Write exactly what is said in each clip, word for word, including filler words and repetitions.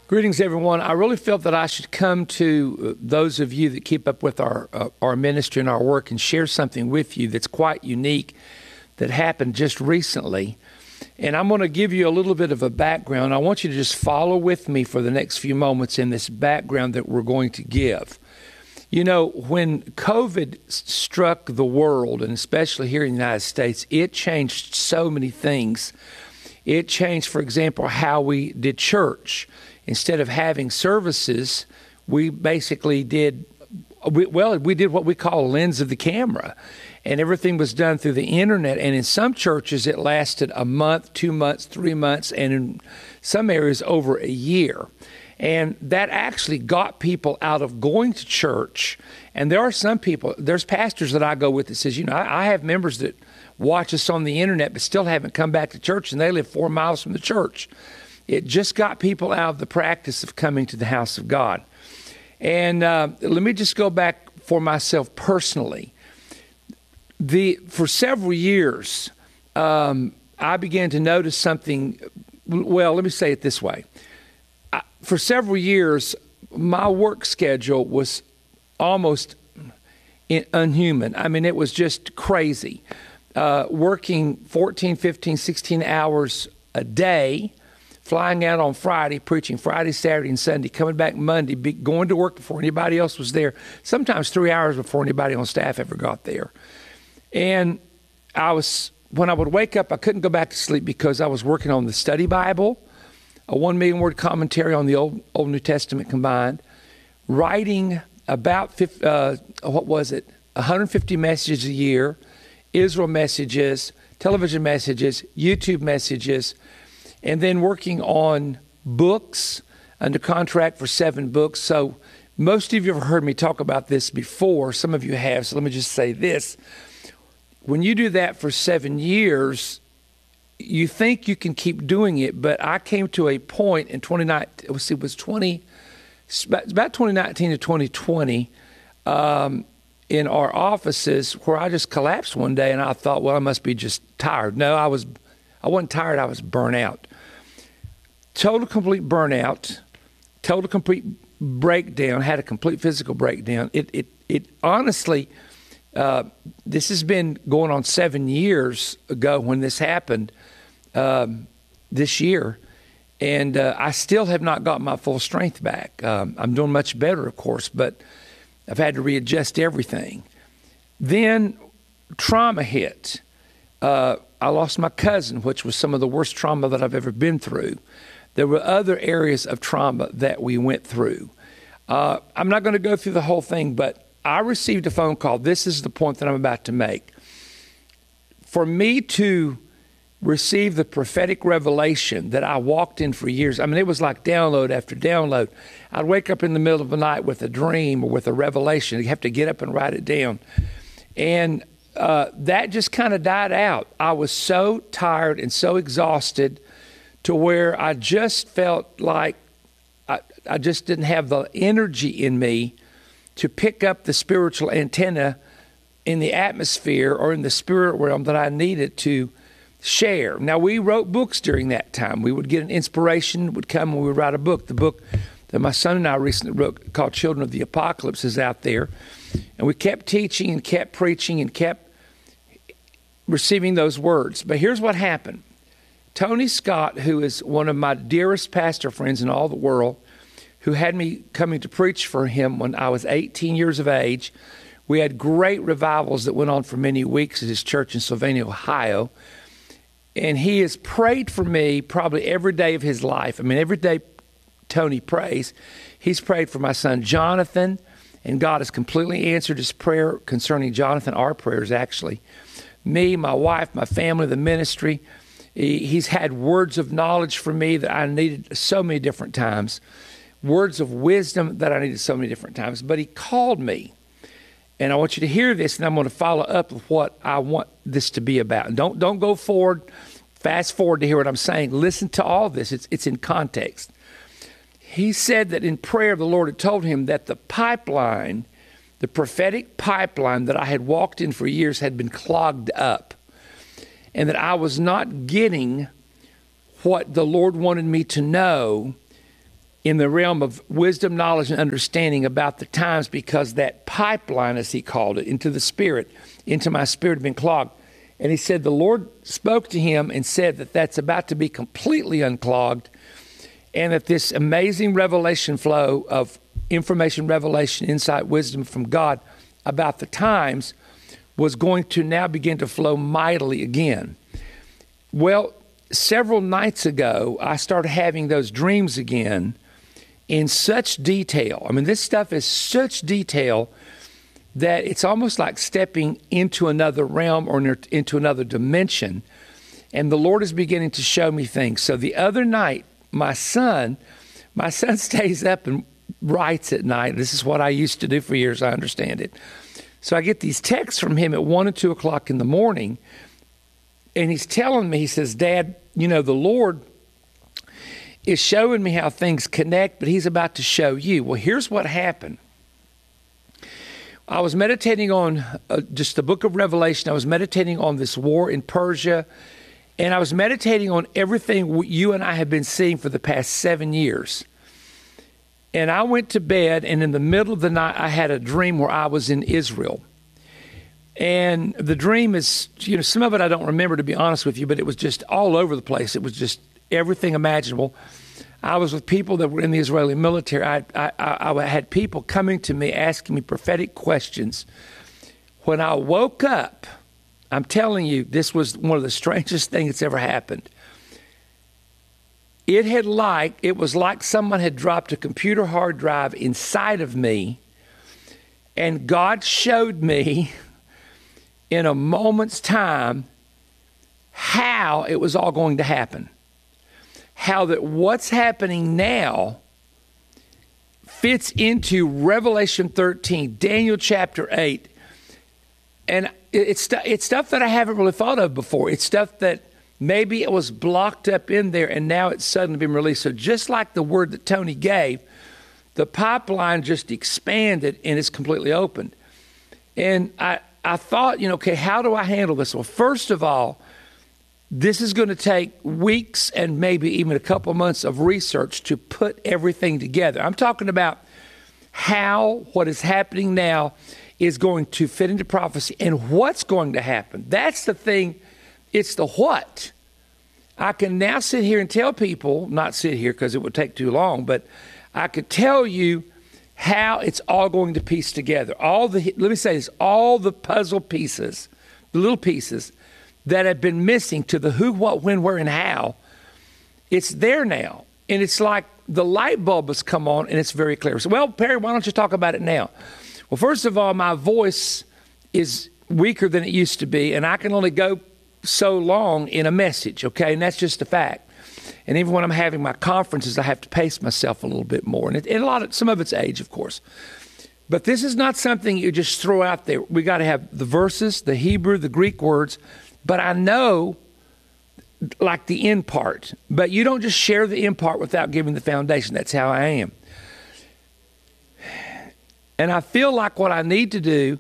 Greetings, everyone. I really felt that I should come to those of you that keep up with our uh, our ministry and our work and share something with you that's quite unique that happened just recently. And I'm going to give you a little bit of a background. I want you to just follow with me for the next few moments in this background that we're going to give. You know, when COVID struck the world, and especially here in the United States, it changed so many things. It changed, for example, how we did church. Instead of having services, we basically did, we, well, we did what we call a lens of the camera. And everything was done through the internet. And in some churches, it lasted a month, two months, three months, and in some areas over a year. And that actually got people out of going to church. And there are some people, there's pastors that I go with that says, you know, I, I have members that watch us on the internet but still haven't come back to church, and they live four miles from the church. It just got people out of the practice of coming to the house of God. And uh, let me just go back for myself personally. The for several years, um, I began to notice something. Well, let me say it this way. I, for several years, my work schedule was almost in, unhuman. I mean, it was just crazy. Uh, working fourteen, fifteen, sixteen hours a day, flying out on Friday, preaching Friday, Saturday, and Sunday, coming back Monday, be, going to work before anybody else was there, sometimes three hours before anybody on staff ever got there. And I was, when I would wake up, I couldn't go back to sleep because I was working on the study Bible, a one million word commentary on the Old, Old New Testament combined, writing about, fifty, uh, what was it, one hundred fifty messages a year, Israel messages, television messages, YouTube messages, and then working on books, under contract for seven books. So most of you have heard me talk about this before. Some of you have, so let me just say this. When you do that for seven years, you think you can keep doing it, but I came to a point in twenty nineteen, it was twenty, about twenty nineteen to twenty twenty, um, in our offices where I just collapsed one day, and I thought, well, I must be just tired. No, I was, I wasn't tired, I was burnt out. Total complete burnout, total complete breakdown, had a complete physical breakdown. It it it honestly, uh, this has been going on seven years ago when this happened, um, this year, and uh, I still have not got my full strength back. Um, I'm doing much better, of course, but I've had to readjust everything. Then trauma hit. Uh, I lost my cousin, which was some of the worst trauma that I've ever been through. There were other areas of trauma that we went through. Uh, I'm not going to go through the whole thing, but I received a phone call. This is the point that I'm about to make. For me to receive the prophetic revelation that I walked in for years, I mean, it was like download after download. I'd wake up in the middle of the night with a dream or with a revelation. You have to get up and write it down. And uh, that just kind of died out. I was so tired and so exhausted to where I just felt like I, I just didn't have the energy in me to pick up the spiritual antenna in the atmosphere or in the spirit realm that I needed to share. Now, we wrote books during that time. We would get an inspiration, would come and we would write a book. The book that my son and I recently wrote called Children of the Apocalypse is out there. And we kept teaching and kept preaching and kept receiving those words. But here's what happened. Tony Scott, who is one of my dearest pastor friends in all the world, who had me coming to preach for him when I was eighteen years of age. We had great revivals that went on for many weeks at his church in Sylvania, Ohio. And he has prayed for me probably every day of his life. I mean, every day Tony prays. He's prayed for my son Jonathan, and God has completely answered his prayer concerning Jonathan, our prayers actually. Me, my wife, my family, the ministry. He's had words of knowledge from me that I needed so many different times, words of wisdom that I needed so many different times. But he called me, and I want you to hear this, and I'm going to follow up with what I want this to be about. And don't don't go forward, fast forward to hear what I'm saying. Listen to all this. It's it's in context. He said that in prayer, the Lord had told him that the pipeline, the prophetic pipeline that I had walked in for years had been clogged up, and that I was not getting what the Lord wanted me to know in the realm of wisdom, knowledge, and understanding about the times, because that pipeline, as he called it, into the spirit, into my spirit had been clogged. And he said the Lord spoke to him and said that that's about to be completely unclogged, and that this amazing revelation flow of information, revelation, insight, wisdom from God about the times was going to now begin to flow mightily again. Well, several nights ago, I started having those dreams again in such detail. I mean, this stuff is such detail that it's almost like stepping into another realm or into another dimension. And the Lord is beginning to show me things. So the other night, my son, my son stays up and writes at night. This is what I used to do for years, I understand it. So I get these texts from him at one and two o'clock in the morning, and he's telling me, he says, Dad, you know, the Lord is showing me how things connect, but he's about to show you. Well, here's what happened. I was meditating on uh, just the book of Revelation. I was meditating on this war in Persia, and I was meditating on everything you and I have been seeing for the past seven years. And I went to bed, and in the middle of the night, I had a dream where I was in Israel. And the dream is, you know, some of it I don't remember, to be honest with you, but it was just all over the place. It was just everything imaginable. I was with people that were in the Israeli military. I, I, I, I had people coming to me asking me prophetic questions. When I woke up, I'm telling you, this was one of the strangest things that's ever happened. It had like, it was like someone had dropped a computer hard drive inside of me, and God showed me in a moment's time how it was all going to happen. How that what's happening now fits into Revelation thirteen, Daniel chapter eight. And it's, it's stuff that I haven't really thought of before. It's stuff that maybe it was blocked up in there, and now it's suddenly been released. So just like the word that Tony gave, the pipeline just expanded and it's completely opened. And I, I thought, you know, okay, how do I handle this? Well, first of all, this is going to take weeks and maybe even a couple months of research to put everything together. I'm talking about how what is happening now is going to fit into prophecy and what's going to happen. That's the thing. It's the what. I can now sit here and tell people, not sit here because it would take too long, but I could tell you how it's all going to piece together. All the, let me say this, all the puzzle pieces, the little pieces that have been missing to the who, what, when, where, and how, it's there now. And it's like the light bulb has come on and it's very clear. So, well, Perry, why don't you talk about it now? Well, first of all, my voice is weaker than it used to be, and I can only go so long in a message, okay? And that's just a fact. And even when I'm having my conferences, I have to pace myself a little bit more. And, it, and a lot of, some of it's age, of course. But this is not something you just throw out there. We got to have the verses, the Hebrew, the Greek words. But I know, like the end part. But you don't just share the end part without giving the foundation. That's how I am. And I feel like what I need to do,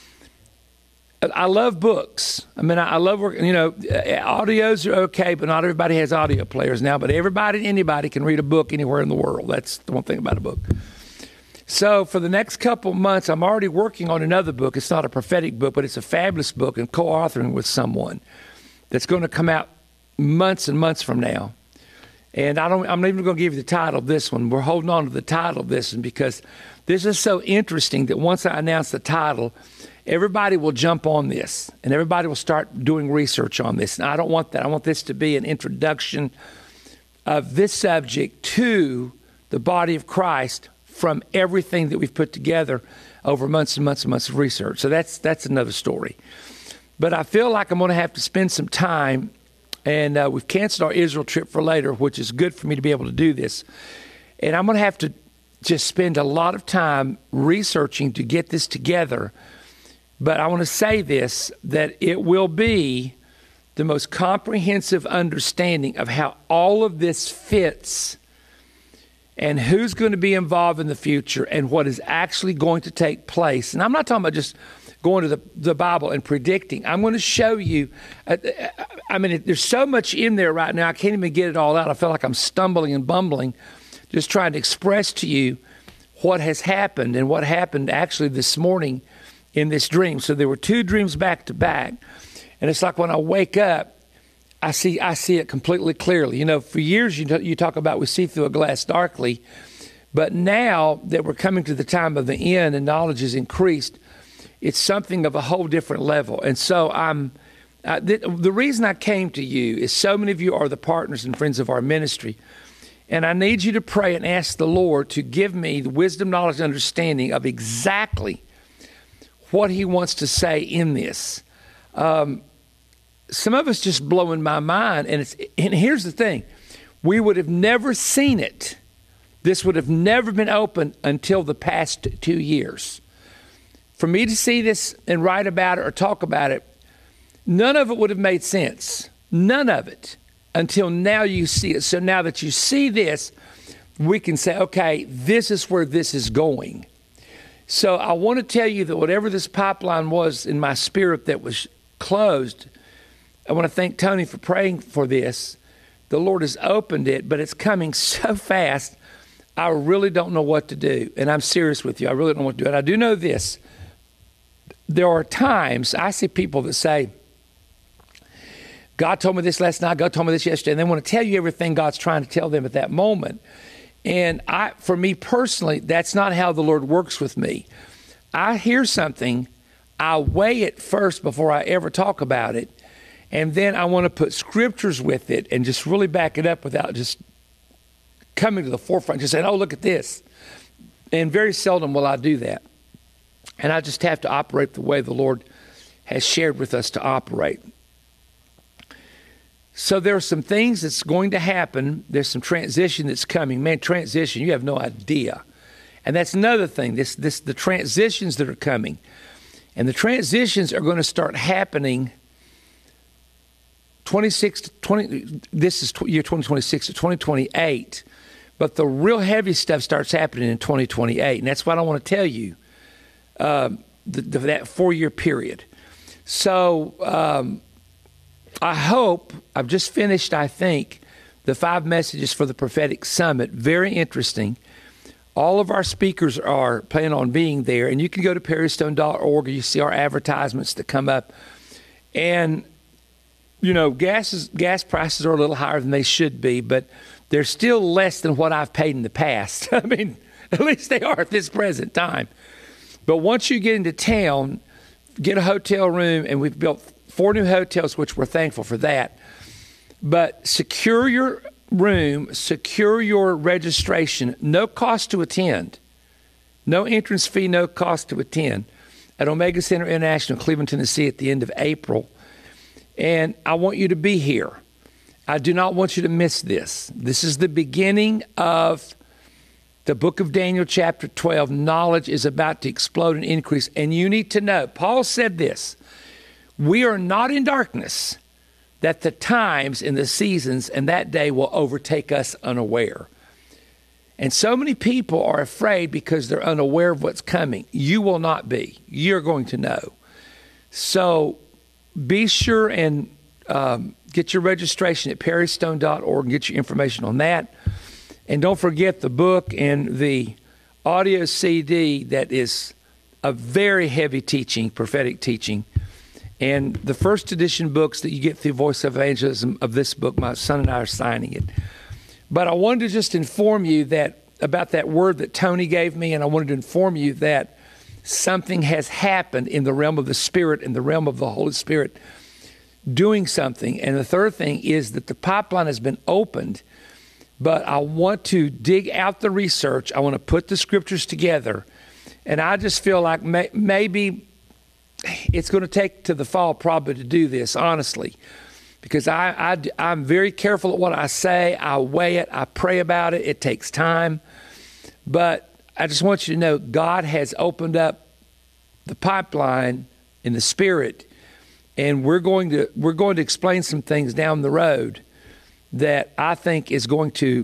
I love books. I mean, I love working, you know, audios are okay, but not everybody has audio players now. But everybody, anybody can read a book anywhere in the world. That's the one thing about a book. So for the next couple months, I'm already working on another book. It's not a prophetic book, but it's a fabulous book and co-authoring with someone that's going to come out months and months from now. And I don't, I'm not even going to give you the title of this one. We're holding on to the title of this one because this is so interesting that once I announce the title, everybody will jump on this and everybody will start doing research on this. And I don't want that. I want this to be an introduction of this subject to the body of Christ from everything that we've put together over months and months and months of research. So that's that's another story. But I feel like I'm going to have to spend some time, and uh, we've canceled our Israel trip for later, which is good for me to be able to do this. And I'm going to have to just spend a lot of time researching to get this together. But I want to say this, that it will be the most comprehensive understanding of how all of this fits and who's going to be involved in the future and what is actually going to take place. And I'm not talking about just going to the, the Bible and predicting. I'm going to show you, uh, I mean, there's so much in there right now, I can't even get it all out. I feel like I'm stumbling and bumbling just trying to express to you what has happened and what happened actually this morning in this dream. So there were two dreams back to back. And it's like when I wake up, I see I see it completely clearly. You know, for years you, you talk about we see through a glass darkly. But now that we're coming to the time of the end and knowledge is increased, it's something of a whole different level. And so I'm, uh, the, the reason I came to you is so many of you are the partners and friends of our ministry. And I need you to pray and ask the Lord to give me the wisdom, knowledge, and understanding of exactly what he wants to say in this. Um, some of it's just blowing my mind. And, it's, and here's the thing. We would have never seen it. This would have never been open until the past two years. For me to see this and write about it or talk about it, none of it would have made sense. None of it until now you see it. So now that you see this, we can say, okay, this is where this is going. So I want to tell you that whatever this pipeline was in my spirit that was closed, I want to thank Tony for praying for this. The Lord has opened it, but it's coming so fast, I really don't know what to do. And I'm serious with you. I really don't know what to do. And I do know this. There are times I see people that say, God told me this last night, God told me this yesterday, and they want to tell you everything God's trying to tell them at that moment. And I, for me personally, that's not how the Lord works with me. I hear something, I weigh it first before I ever talk about it, and then I want to put scriptures with it and just really back it up without just coming to the forefront, just saying, oh, look at this. And very seldom will I do that. And I just have to operate the way the Lord has shared with us to operate. So there are some things that's going to happen. There's some transition that's coming. Man, transition, you have no idea. And that's another thing, this, this, the transitions that are coming. And the transitions are going to start happening twenty-six to twenty, this is year twenty twenty-six to twenty twenty-eight. But the real heavy stuff starts happening in twenty twenty-eight. And that's what I want to tell you, uh, the, the, that four-year period. So um, I hope, I've just finished, I think, the five messages for the Prophetic Summit. Very interesting. All of our speakers are planning on being there. And you can go to perry stone dot org and you see our advertisements that come up. And, you know, gas, is, gas prices are a little higher than they should be, but they're still less than what I've paid in the past. I mean, at least they are at this present time. But once you get into town, get a hotel room, and we've built four new hotels, which we're thankful for that. But secure your room, secure your registration, no cost to attend. No entrance fee, no cost to attend at Omega Center International, Cleveland, Tennessee at the end of April. And I want you to be here. I do not want you to miss this. This is the beginning of the book of Daniel, chapter twelve. Knowledge is about to explode and increase. And you need to know, Paul said this, we are not in darkness, that the times and the seasons and that day will overtake us unaware. And so many people are afraid because they're unaware of what's coming. You will not be. You're going to know. So be sure and um, get your registration at perry stone dot org and get your information on that. And don't forget the book and the audio C D that is a very heavy teaching, prophetic teaching. And the first edition books that you get through Voice of Evangelism of this book, my son and I are signing it. But I wanted to just inform you that about that word that Tony gave me, and I wanted to inform you that something has happened in the realm of the Spirit, in the realm of the Holy Spirit, doing something. And the third thing is that the pipeline has been opened, but I want to dig out the research. I want to put the scriptures together. And I just feel like may, maybe it's going to take to the fall probably to do this, honestly, because I, I, I'm very careful at what I say. I weigh it. I pray about it. It takes time. But I just want you to know God has opened up the pipeline in the Spirit, and we're going to we're going to explain some things down the road that I think is going to,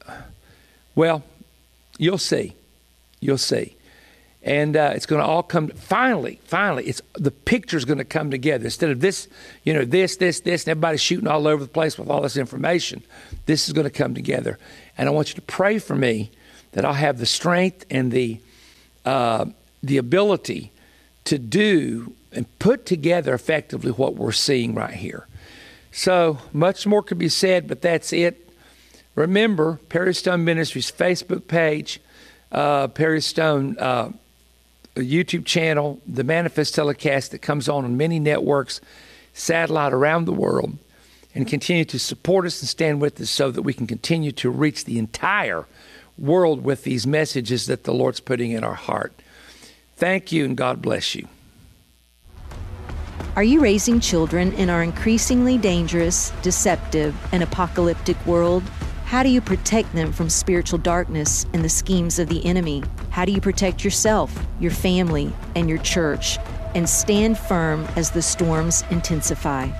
well, you'll see. You'll see. And uh, it's going to all come, finally, finally, it's the picture's going to come together. Instead of this, you know, this, this, this, and everybody's shooting all over the place with all this information, this is going to come together. And I want you to pray for me that I'll have the strength and the uh, the ability to do and put together effectively what we're seeing right here. So much more could be said, but that's it. Remember, Perry Stone Ministries Facebook page, uh, Perry Stone uh, YouTube channel, the Manifest telecast that comes on on many networks, satellite around the world, and continue to support us and stand with us so that we can continue to reach the entire world with these messages that the Lord's putting in our heart. Thank you, and God bless you. Are you raising children in our increasingly dangerous, deceptive, and apocalyptic world? How do you protect them from spiritual darkness and the schemes of the enemy? How do you protect yourself, your family, and your church, and stand firm as the storms intensify?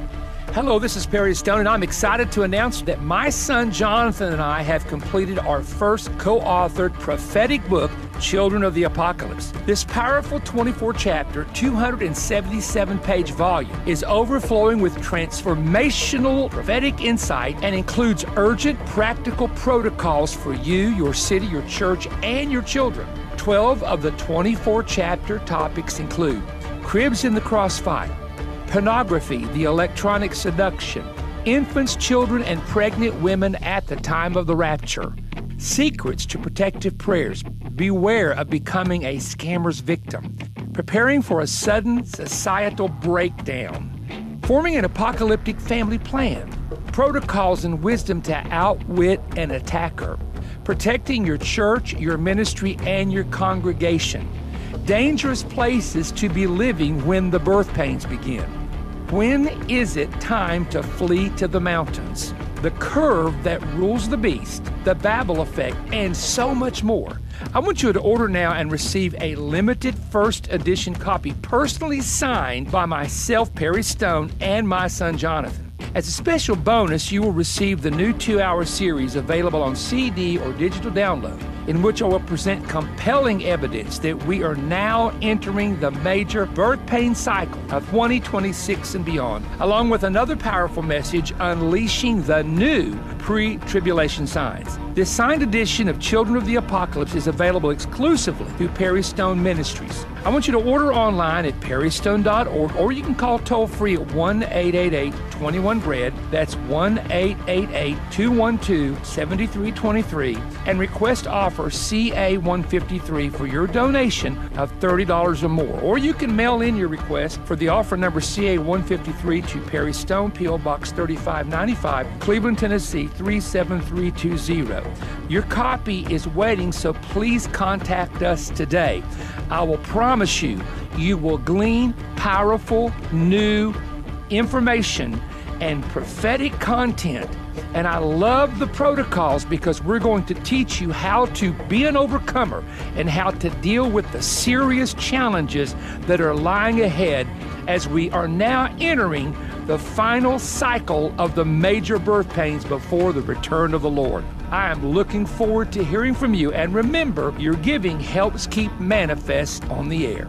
Hello, this is Perry Stone, and I'm excited to announce that my son Jonathan and I have completed our first co-authored prophetic book, Children of the Apocalypse. This powerful twenty-four chapter, two hundred seventy-seven page volume is overflowing with transformational prophetic insight and includes urgent practical protocols for you, your city, your church, and your children. twelve of the twenty-four chapter topics include cribs in the crossfire, pornography, the electronic seduction, infants, children, and pregnant women at the time of the rapture, secrets to protective prayers, beware of becoming a scammer's victim, preparing for a sudden societal breakdown, forming an apocalyptic family plan, protocols and wisdom to outwit an attacker, protecting your church, your ministry, and your congregation, dangerous places to be living when the birth pains begin. When is it time to flee to the mountains? The curve that rules the beast, the Babel effect, and so much more. I want you to order now and receive a limited first edition copy personally signed by myself, Perry Stone, and my son Jonathan. As a special bonus, you will receive the new two-hour series available on C D or digital download, in which I will present compelling evidence that we are now entering the major birth pain cycle of twenty twenty-six and beyond, along with another powerful message, unleashing the new pre-tribulation signs. This signed edition of Children of the Apocalypse is available exclusively through Perry Stone Ministries. I want you to order online at perry stone dot org, or you can call toll-free at one eight eight eight, two one, B R E A D. That's one eight eight eight, two one two, seven three two three, and request offer C A one fifty-three for your donation of thirty dollars or more. Or you can mail in your request for the offer number C A one fifty-three to Perry Stone, P O Box thirty-five ninety-five, Cleveland, Tennessee three seven three two zero. Your copy is waiting, so please contact us today. I will promise you, you will glean powerful, new information and prophetic content. And I love the protocols because we're going to teach you how to be an overcomer and how to deal with the serious challenges that are lying ahead as we are now entering the final cycle of the major birth pains before the return of the Lord. I am looking forward to hearing from you, and remember, your giving helps keep Manifest on the air.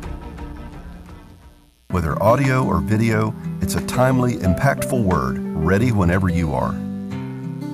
Whether audio or video, it's a timely, impactful word, ready whenever you are.